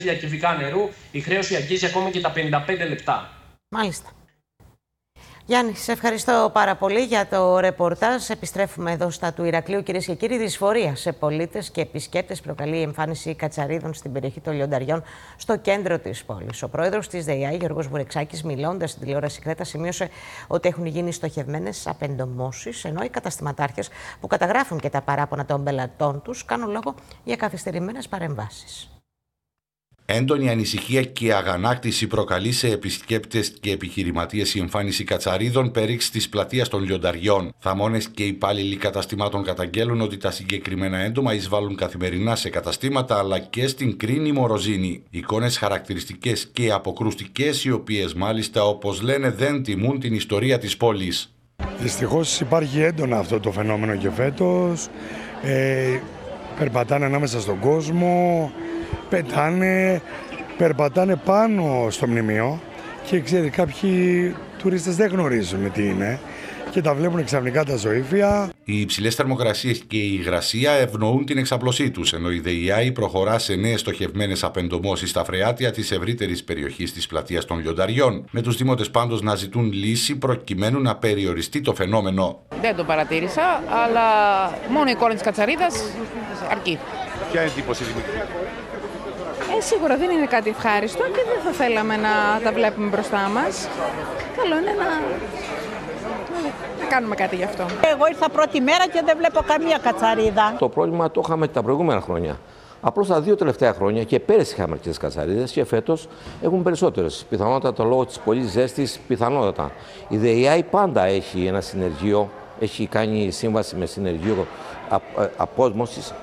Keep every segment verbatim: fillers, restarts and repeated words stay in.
κυβικά νερού, η χρέωση αγγίζει ακόμα και τα πενήντα πέντε λεπτά. Μάλιστα. Γιάννη, σε ευχαριστώ πάρα πολύ για το ρεπορτάζ. Επιστρέφουμε εδώ στα του Ηρακλείου. Κυρίες και κύριοι, δυσφορία σε πολίτες και επισκέπτες προκαλεί η εμφάνιση κατσαρίδων στην περιοχή των Λιονταριών, στο κέντρο της πόλης. Ο πρόεδρος της ΔΕΙΑΗ, Γιώργος Βουρεξάκης, μιλώντας στην τηλεόραση Κρέτα, σημείωσε ότι έχουν γίνει στοχευμένες απεντομώσεις, ενώ οι καταστηματάρχες που καταγράφουν και τα παράπονα των πελατών τους κάνουν λόγο για καθυστερημένες παρεμβάσεις. Έντονη ανησυχία και αγανάκτηση προκαλεί σε επισκέπτες και επιχειρηματίες η εμφάνιση κατσαρίδων περίξ της πλατείας των Λιονταριών. Θαμώνες και υπάλληλοι καταστημάτων καταγγέλουν ότι τα συγκεκριμένα έντομα εισβάλλουν καθημερινά σε καταστήματα αλλά και στην Κρίνη Μοροζίνη. Εικόνες χαρακτηριστικές και αποκρουστικές, οι οποίες μάλιστα, όπως λένε, δεν τιμούν την ιστορία της πόλης. Δυστυχώς υπάρχει έντονα αυτό το φαινόμενο και φέτος. Ε, περπατάνε ανάμεσα στον κόσμο. Πετάνε, περπατάνε πάνω στο μνημείο και ξέρετε, κάποιοι τουρίστες δεν γνωρίζουν τι είναι και τα βλέπουν ξαφνικά τα ζωήφια. Οι υψηλές θερμοκρασίες και η υγρασία ευνοούν την εξαπλωσή τους, ενώ η ΔΕΙΑΗ προχωρά σε νέες στοχευμένες απεντομώσεις στα φρεάτια της ευρύτερης περιοχής της πλατείας των Λιονταριών, με τους δημότες πάντως να ζητούν λύση προκειμένου να περιοριστεί το φαινόμενο. Δεν το παρατήρησα, αλλά μόνο η εικόνα της κατσαρίδας αρκεί. Ποια εντύπωση δημιουργεί? Ε, σίγουρα δεν είναι κάτι ευχάριστο και δεν θα θέλαμε να τα βλέπουμε μπροστά μας. Καλό είναι να, να κάνουμε κάτι γι' αυτό. Εγώ ήρθα πρώτη μέρα και δεν βλέπω καμία κατσαρίδα. Το πρόβλημα το είχαμε τα προηγούμενα χρόνια. Απλώς τα δύο τελευταία χρόνια και πέρυσι είχαμε αρκετές κατσαρίδες και φέτος έχουν περισσότερες. Πιθανότατα λόγω της πολλής ζέστης, πιθανότατα. Η ΔΕΙΑΗ πάντα έχει ένα συνεργείο, έχει κάνει σύμβαση με συνεργείο απόσμωσης,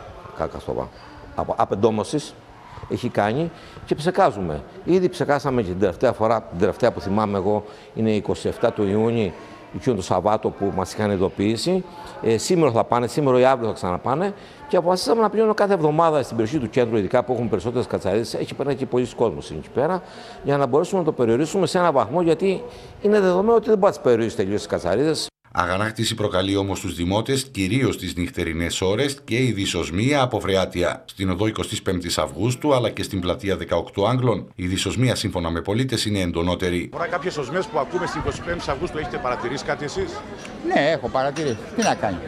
απεντόμωσης. Έχει κάνει και ψεκάζουμε. Ήδη ψεκάσαμε και την τελευταία φορά, την τελευταία που θυμάμαι εγώ, είναι είκοσι επτά του Ιούνιου, εκείνο το Σαββάτο που μας είχαν ειδοποιήσει. Ε, σήμερα θα πάνε, σήμερα ή αύριο θα ξαναπάνε. Και αποφασίσαμε να πηγαίνουμε κάθε εβδομάδα στην περιοχή του κέντρου, ειδικά που έχουν περισσότερες κατσαρίδες. Έχει περνάει και πολλοί κόσμος εκεί πέρα, για να μπορέσουμε να το περιορίσουμε σε έναν βαθμό, γιατί είναι δεδομένο ότι δεν μπορεί να τις περιορίσει τελείως τις κατσαρίδες. Αγανάκτηση προκαλεί όμως τους δημότες, κυρίως τις νυχτερινές ώρες, και η δυσοσμία από φρεάτια. Στην οδό εικοστή πέμπτη Αυγούστου αλλά και στην πλατεία δεκαοκτώ Άγγλων, η δυσοσμία σύμφωνα με πολίτες είναι εντονότερη. Τώρα, κάποιες οσμές που ακούμε στην εικοστή πέμπτη Αυγούστου, έχετε παρατηρήσει κάτι εσείς? Ναι, έχω παρατηρήσει. Τι να κάνει.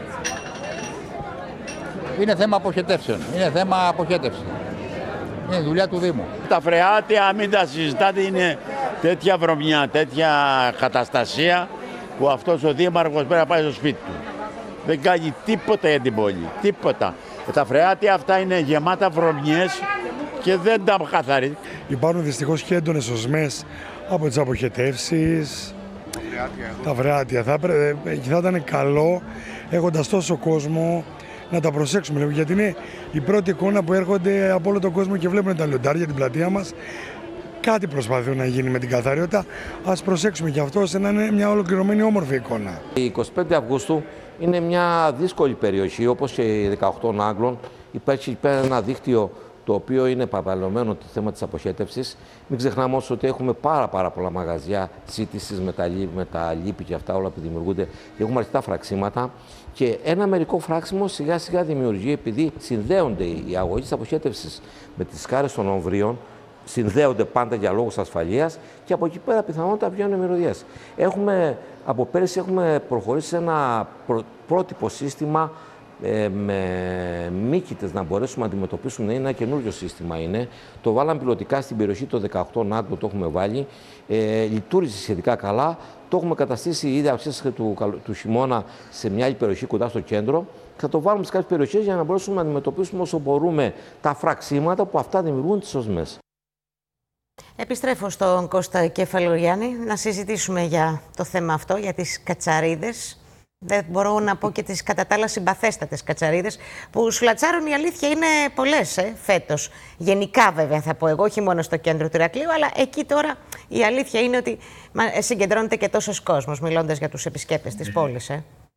Είναι θέμα αποχετεύσεων. Είναι θέμα αποχέτευση. Είναι δουλειά του Δήμου. Τα φρεάτια, μην τα συζητάτε, είναι τέτοια βρωμιά, τέτοια καταστασία, που αυτός ο δήμαρχος πρέπει να πάει στο σπίτι του. Δεν κάνει τίποτα για την πόλη, τίποτα. Και τα φρεάτια αυτά είναι γεμάτα βρωμιές και δεν τα καθαρίζει. Υπάρχουν δυστυχώς και έντονες οσμές από τις αποχετεύσεις. Τα φρεάτια. Θα, θα ήταν καλό, έχοντας τόσο κόσμο, να τα προσέξουμε λίγο, γιατί είναι η πρώτη εικόνα που έρχονται από όλο τον κόσμο και βλέπουν τα λιοντάρια, την πλατεία μας. Κάτι προσπαθούν να γίνει με την καθαριότητα. Ας προσέξουμε και αυτό, ώστε να είναι μια ολοκληρωμένη όμορφη εικόνα. Η εικοστή πέμπτη Αυγούστου είναι μια δύσκολη περιοχή, όπως και η δεκαοκτώ Άγγλων. Υπάρχει ένα δίκτυο το οποίο είναι παραπλανωμένο το θέμα της αποχέτευσης. Μην ξεχνάμε όμως ότι έχουμε πάρα, πάρα πολλά μαγαζιά σύντησης με τα, με τα λίπη και αυτά όλα που δημιουργούνται. Έχουμε αρκετά φραξίματα και ένα μερικό φράξιμο σιγά σιγά δημιουργεί, επειδή συνδέονται οι αγωγοί της αποχέτευσης με τις σκάρες των ομβρίων, συνδέονται πάντα για λόγους ασφαλείας και από εκεί πέρα πιθανότατα βγαίνουν μυρωδιές. Έχουμε, από πέρυσι έχουμε προχωρήσει σε ένα προ, πρότυπο σύστημα ε, με μύκητες να μπορέσουμε να αντιμετωπίσουμε. Είναι ένα καινούριο σύστημα είναι. Το βάλαμε πιλωτικά στην περιοχή το δεκαοκτώ Νάγκο, το έχουμε βάλει. Ε, λειτουργήσε σχετικά καλά. Το έχουμε καταστήσει ήδη αρχές του, του χειμώνα σε μια άλλη περιοχή κοντά στο κέντρο. Θα το βάλουμε σε κάποιες περιοχές για να μπορέσουμε να αντιμετωπίσουμε όσο μπορούμε τα φραξίματα που αυτά δημιουργούν τις οσμές. Επιστρέφω στον Κώστα Κεφαλογιάννη να συζητήσουμε για το θέμα αυτό, για τις κατσαρίδες. Δεν μπορώ να πω και τις κατά τα άλλα συμπαθέστατες κατσαρίδες που σουλατσάρουν, η αλήθεια είναι πολλές ε, φέτος. Γενικά βέβαια θα πω εγώ, όχι μόνο στο κέντρο του Ηρακλείου, αλλά εκεί τώρα η αλήθεια είναι ότι συγκεντρώνεται και τόσος κόσμος, μιλώντας για τους επισκέπτες της πόλης. Ε.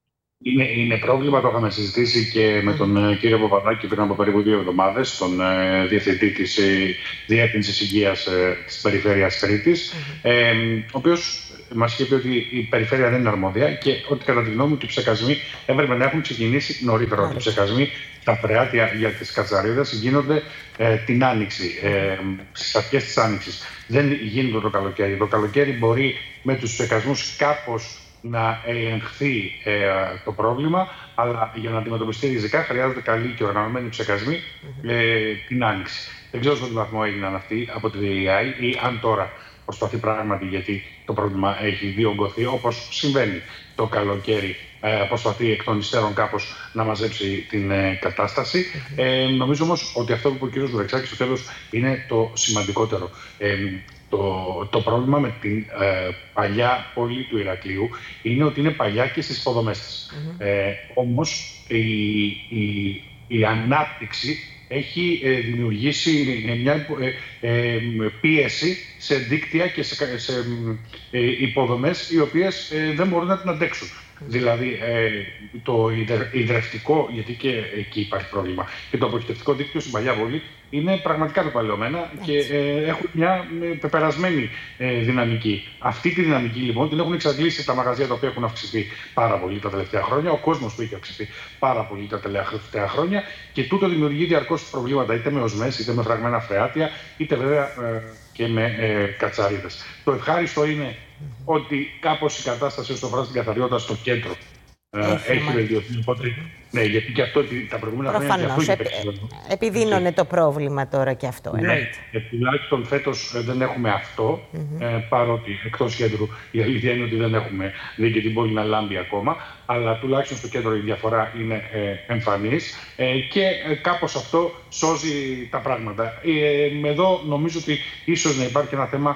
Είναι, είναι πρόβλημα, το είχαμε συζητήσει και με τον κύριο Παπαδάκη πριν από περίπου δύο εβδομάδες, τον ε, Διευθυντή της ε, Διεύθυνσης Υγείας ε, της Περιφέρειας Κρήτης, ε, ο οποίος μας είχε πει ότι η περιφέρεια δεν είναι αρμόδια και ότι κατά τη γνώμη μου οι ψεκασμοί έπρεπε να έχουν ξεκινήσει νωρίτερα. Οι ψεκασμοί στα φρεάτια για τις κατσαρίδες γίνονται ε, την Άνοιξη, ε, στις αρχές της Άνοιξης. Δεν γίνονται το καλοκαίρι. Το καλοκαίρι μπορεί με τους ψεκασμούς κάπως να ελεγχθεί ε, το πρόβλημα, αλλά για να αντιμετωπιστεί ριζικά χρειάζονται καλοί και οργανωμένοι ψεκασμοί ε, την Άνοιξη. Δεν ξέρω σε τι βαθμό έγιναν αυτοί από τη ΔΕ Ι Άι ή αν τώρα προσπαθεί πράγματι, γιατί το πρόβλημα έχει διωγγωθεί, όπως συμβαίνει το καλοκαίρι, ε, προσπαθεί εκ των υστέρων κάπως να μαζέψει την ε, κατάσταση. Ε, νομίζω όμως ότι αυτό που είπε ο κ. Βουρεξάκης στο τέλος είναι το σημαντικότερο. Ε, Το, το πρόβλημα με την ε, παλιά πόλη του Ηρακλείου είναι ότι είναι παλιά και στις υποδομές της. Mm-hmm. Ε, όμως η, η, η ανάπτυξη έχει ε, δημιουργήσει μια ε, ε, πίεση σε δίκτυα και σε, σε ε, υποδομές οι οποίες ε, δεν μπορούν να την αντέξουν. Mm-hmm. Δηλαδή ε, το υδρευτικό, γιατί και εκεί υπάρχει πρόβλημα, και το αποχετευτικό δίκτυο στην παλιά πόλη είναι πραγματικά πεπαλαιωμένα και ε, έχουν μια ε, πεπερασμένη ε, δυναμική. Αυτή τη δυναμική λοιπόν την έχουν εξαντλήσει τα μαγαζιά τα οποία έχουν αυξηθεί πάρα πολύ τα τελευταία χρόνια, ο κόσμος που έχει αυξηθεί πάρα πολύ τα τελευταία χρόνια και τούτο δημιουργεί διαρκώς προβλήματα είτε με οσμές, είτε με φραγμένα φρεάτια, είτε βέβαια ε, και με ε, κατσαρίδες. Το ευχάριστο είναι ότι κάπως η κατάσταση όσον αφορά στην καθαριότητα στο κέντρο έχει, έχει βελτιωθεί. Οπότε, ναι, γιατί και αυτό τα προηγούμενα χρόνια. Προφανώς. Επ, επιδίνωνε το πρόβλημα τώρα και αυτό. Ναι, ε, τουλάχιστον φέτος δεν έχουμε αυτό. Mm-hmm. Ε, παρότι εκτός κέντρου η αλήθεια είναι ότι δεν έχουμε δει και την πόλη να λάμπει ακόμα. Αλλά τουλάχιστον στο κέντρο η διαφορά είναι ε, εμφανής ε, και ε, κάπως αυτό σώζει τα πράγματα. Ε, εδώ νομίζω ότι ίσως να υπάρχει ένα θέμα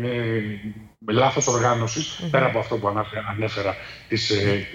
με λάθος οργάνωσης, mm-hmm. πέρα από αυτό που ανέφερα της, ε,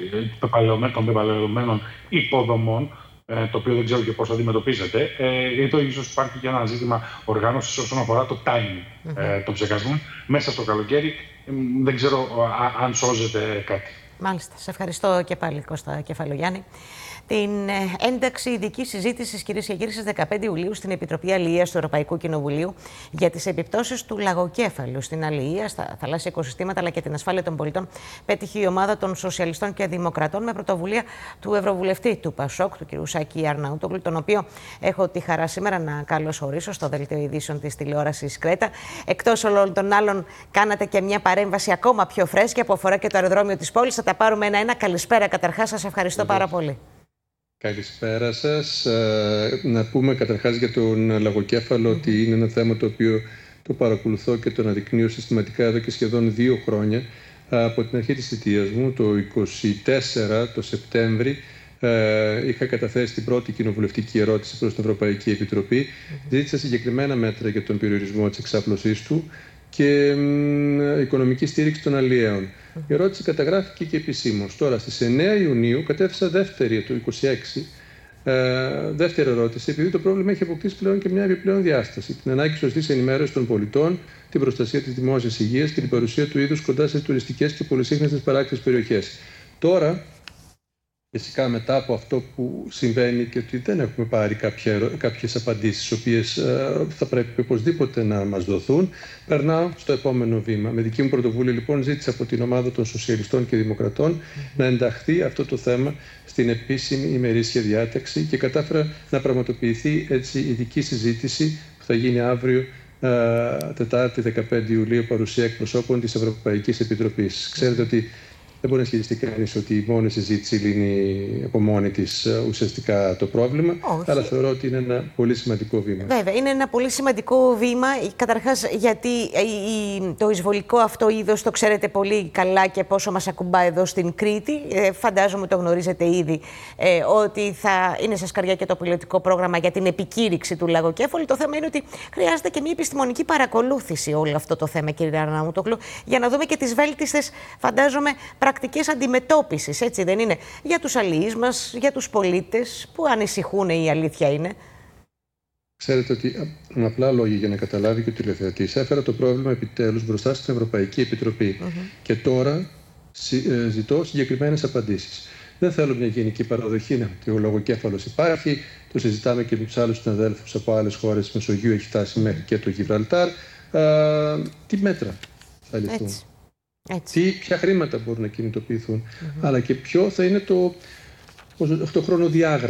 των πεπαλαιωμένων υποδομών, ε, το οποίο δεν ξέρω και πώς αντιμετωπίζεται. Ε, εδώ ίσως υπάρχει και ένα ζήτημα οργάνωσης όσον αφορά το timing mm-hmm. ε, των ψεκασμών. Μέσα στο καλοκαίρι ε, δεν ξέρω α, αν σώζεται κάτι. Μάλιστα. Σε ευχαριστώ και πάλι, Κώστα Κεφαλογιάννη. Την ένταξη ειδική συζήτηση, κυρίες και κύριοι, στις δεκαπέντε Ιουλίου στην Επιτροπή Αλληλείας του Ευρωπαϊκού Κοινοβουλίου για τις επιπτώσεις του λαγοκέφαλου στην αλληλεία, στα θαλάσσια οικοσυστήματα αλλά και την ασφάλεια των πολιτών, πέτυχε η ομάδα των Σοσιαλιστών και Δημοκρατών με πρωτοβουλία του Ευρωβουλευτή του ΠΑΣΟΚ, του κ. Σάκη Αρναούτογλου, τον οποίο έχω τη χαρά σήμερα να καλωσορίσω στο δελτίο ειδήσεων της τηλεόρασης Κρέτα. Εκτός όλων των άλλων, κάνατε και μια παρέμβαση ακόμα πιο φρέσκια που αφορά και το αεροδρόμιο της πόλης. Θα τα πάρουμε ένα-ένα. Καλησπέρα καταρχάς. Σας ευχαριστώ πάρα πολύ. Καλησπέρα σας. Να πούμε καταρχάς για τον λαγοκέφαλο mm-hmm. ότι είναι ένα θέμα το οποίο το παρακολουθώ και το αναδεικνύω συστηματικά εδώ και σχεδόν δύο χρόνια. Από την αρχή της θητείας μου, το είκοσι τέσσερα, το Σεπτέμβρη, είχα καταθέσει την πρώτη κοινοβουλευτική ερώτηση προς την Ευρωπαϊκή Επιτροπή. Mm-hmm. Ζήτησα συγκεκριμένα μέτρα για τον περιορισμό της εξάπλωσής του και μ, οικονομική στήριξη των αλλιέων. Mm-hmm. Η ερώτηση καταγράφηκε και επισήμως. Τώρα, στις εννέα Ιουνίου, κατέθεσα δεύτερη, το είκοσι έξι, ε, δεύτερη ερώτηση, επειδή το πρόβλημα έχει αποκτήσει πλέον και μια επιπλέον διάσταση. Την ανάγκη σωστής ενημέρωσης των πολιτών, την προστασία της δημόσιας υγείας και την παρουσία του είδους κοντά σε τουριστικές και πολυσύχναστες παράκτιες περιοχές. Τώρα, φυσικά μετά από αυτό που συμβαίνει και ότι δεν έχουμε πάρει κάποια, κάποιες απαντήσεις, τις οποίες ε, θα πρέπει οπωσδήποτε να μας δοθούν, περνάω στο επόμενο βήμα. Με δική μου πρωτοβουλία, λοιπόν, ζήτησα από την ομάδα των Σοσιαλιστών και Δημοκρατών mm-hmm. να ενταχθεί αυτό το θέμα στην επίσημη ημερήσια διάταξη και κατάφερα να πραγματοποιηθεί έτσι ειδική συζήτηση που θα γίνει αύριο, ε, Τετάρτη δεκαπέντε Ιουλίου, παρουσία εκπροσώπων της Ευρωπαϊκής Επιτροπής. Mm-hmm. Ξέρετε ότι δεν μπορεί να ισχυριστεί κανείς ότι η μόνη συζήτηση λύνει από μόνη της ουσιαστικά το πρόβλημα. Όχι. Αλλά θεωρώ ότι είναι ένα πολύ σημαντικό βήμα. Βέβαια, είναι ένα πολύ σημαντικό βήμα. Καταρχάς, γιατί το εισβολικό αυτό είδος το ξέρετε πολύ καλά και πόσο μας ακουμπά εδώ στην Κρήτη. Ε, φαντάζομαι το γνωρίζετε ήδη ε, ότι θα είναι σε σκαριά και το πιλωτικό πρόγραμμα για την επικήρυξη του λαγοκέφαλου. Το θέμα είναι ότι χρειάζεται και μια επιστημονική παρακολούθηση όλο αυτό το θέμα, κύριε Αρναούτογλου, για να δούμε και τις βέλτιστες, φαντάζομαι, πρακτικές αντιμετώπισης, έτσι δεν είναι, για τους αλληλείς μας, για τους πολίτες που ανησυχούν, η αλήθεια είναι. Ξέρετε ότι, με απλά λόγια για να καταλάβει και ο τηλεθεατής, έφερα το πρόβλημα επιτέλους μπροστά στην Ευρωπαϊκή Επιτροπή mm-hmm. και τώρα ζητώ συγκεκριμένες απαντήσεις. Δεν θέλω μια γενική παραδοχή, ναι, ότι ο λογοκέφαλος υπάρχει, το συζητάμε και με τους άλλους συναδέλφους από άλλες χώρες της Μεσογείου, έχει φτάσει μέχρι και το Γιβραλτάρ. Α, τι μέτρα θα ληφθούν, Έτσι. Έτσι. Τι, ποια χρήματα μπορούν να κινητοποιηθούν, mm-hmm. αλλά και ποιο θα είναι το, το χρονοδιάγραμμα.